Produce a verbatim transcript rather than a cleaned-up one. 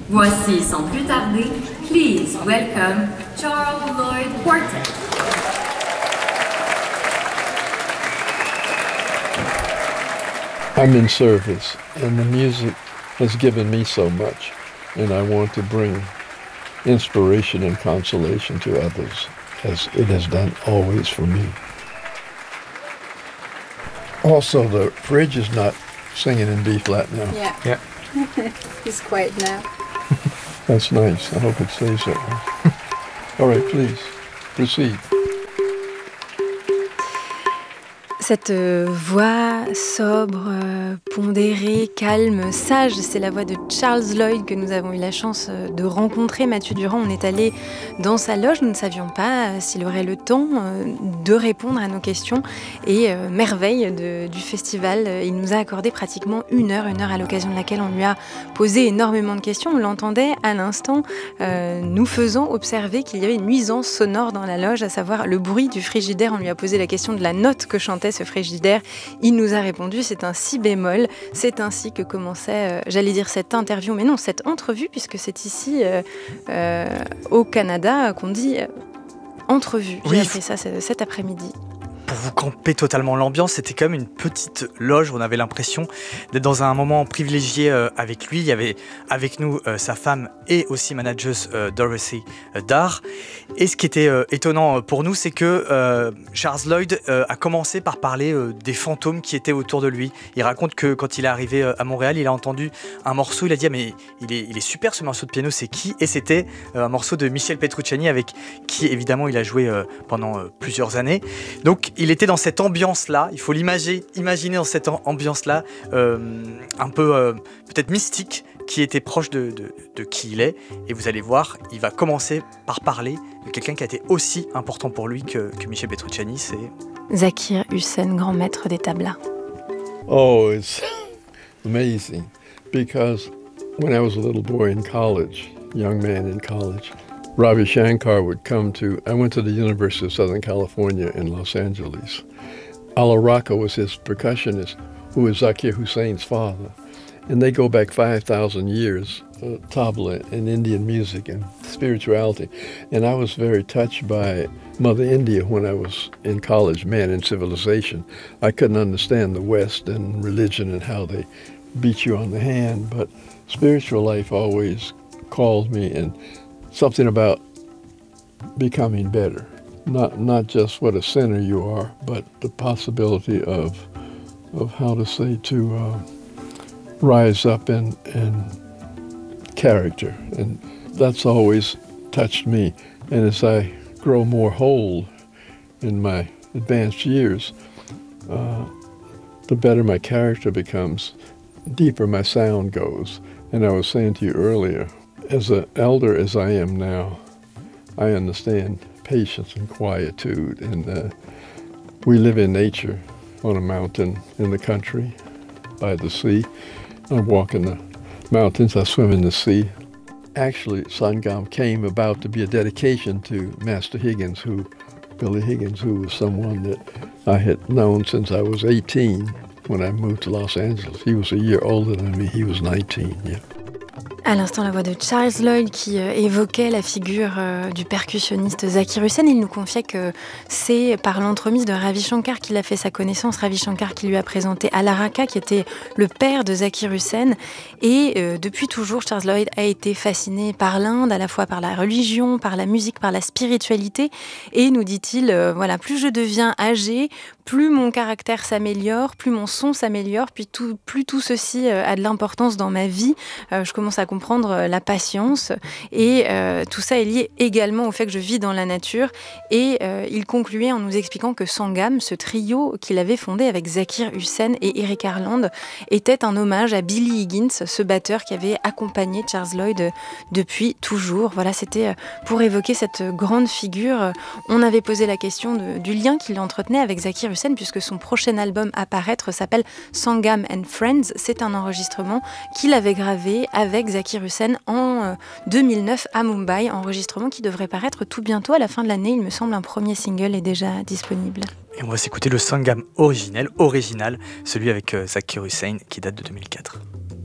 Voici sans plus tarder, please welcome Charles Lloyd Quartet. I'm in service, and the music has given me so much, and I want to bring inspiration and consolation to others, as it has done always for me. Also, the fridge is not singing in B flat now. Yeah. Yeah. He's quiet now. That's nice. I hope it stays that way. All right, please, proceed. Cette voix sobre, pondérée, calme, sage, c'est la voix de Charles Lloyd que nous avons eu la chance de rencontrer. Mathieu Durand, on est allé dans sa loge, nous ne savions pas s'il aurait le temps de répondre à nos questions. Et euh, merveille de, du festival, il nous a accordé pratiquement une heure, une heure à l'occasion de laquelle on lui a posé énormément de questions. On l'entendait à l'instant euh, nous faisant observer qu'il y avait une nuisance sonore dans la loge, à savoir le bruit du frigidaire. On lui a posé la question de la note que chantait ce frigidaire. Il nous a répondu, c'est un si bémol. C'est ainsi que commençait, euh, j'allais dire cette interview, mais non, cette entrevue, puisque c'est ici, euh, euh, au Canada, qu'on dit euh, entrevue. J'ai oui. appris ça cet après-midi. Pour vous camper totalement l'ambiance, c'était quand même une petite loge. On avait l'impression d'être dans un moment privilégié euh, avec lui. Il y avait avec nous euh, sa femme et aussi manageuse euh, Dorothy euh, Darr. Et ce qui était euh, étonnant pour nous, c'est que euh, Charles Lloyd euh, a commencé par parler euh, des fantômes qui étaient autour de lui. Il raconte que quand il est arrivé euh, à Montréal, il a entendu un morceau. Il a dit ah, mais il est, il est super ce morceau de piano, c'est qui? Et c'était euh, un morceau de Michel Petrucciani avec qui évidemment il a joué euh, pendant euh, plusieurs années. Donc il était dans cette ambiance-là, il faut l'imaginer, imaginer dans cette ambiance-là, euh, un peu euh, peut-être mystique, qui était proche de, de, de qui il est. Et vous allez voir, il va commencer par parler de quelqu'un qui a été aussi important pour lui que, que Michel Petrucciani, c'est Zakir Hussain, grand maître des tablas. Oh, it's amazing, because when I was a little boy in college, young man in college, Ravi Shankar would come to, I went to the University of Southern California in Los Angeles. Ala Raka was his percussionist, who was Zakir Hussain's father. And they go back five thousand years, uh, tabla and Indian music and spirituality. And I was very touched by Mother India when I was in college, Man and Civilization. I couldn't understand the West and religion and how they beat you on the hand, but spiritual life always called me, and something about becoming better. Not not just what a sinner you are, but the possibility of of how to say to uh, rise up in, in character. And that's always touched me. And as I grow more whole in my advanced years, uh, the better my character becomes, deeper my sound goes. And I was saying to you earlier, as an elder as I am now, I understand patience and quietude. And uh, we live in nature on a mountain in the country by the sea. I walk in the mountains, I swim in the sea. Actually, Sangam came about to be a dedication to Master Higgins, who, Billy Higgins, who was someone that I had known since I was eighteen when I moved to Los Angeles. He was a year older than me, he was nineteen, yeah. À l'instant, la voix de Charles Lloyd qui euh, évoquait la figure euh, du percussionniste Zakir Hussain. Il nous confiait que c'est par l'entremise de Ravi Shankar qu'il a fait sa connaissance. Ravi Shankar qui lui a présenté Ala Raka, qui était le père de Zakir Hussain. Et euh, depuis toujours, Charles Lloyd a été fasciné par l'Inde, à la fois par la religion, par la musique, par la spiritualité. Et nous dit-il, euh, voilà, plus je deviens âgé, plus mon caractère s'améliore, plus mon son s'améliore, puis tout, plus tout ceci euh, a de l'importance dans ma vie. Euh, je commence à comprendre la patience, et euh, tout ça est lié également au fait que je vis dans la nature. Et euh, il concluait en nous expliquant que Sangam, ce trio qu'il avait fondé avec Zakir Hussain et Eric Harland, était un hommage à Billy Higgins, ce batteur qui avait accompagné Charles Lloyd depuis toujours. Voilà, c'était pour évoquer cette grande figure. On avait posé la question de, du lien qu'il entretenait avec Zakir Hussain, puisque son prochain album à paraître s'appelle Sangam and Friends. C'est un enregistrement qu'il avait gravé avec Zakir Hussain en euh, deux mille neuf à Mumbai, enregistrement qui devrait paraître tout bientôt à la fin de l'année. Il me semble un premier single est déjà disponible. Et on va s'écouter le Sangam originel, original, celui avec euh, Zakir Hussain qui date de deux mille quatre.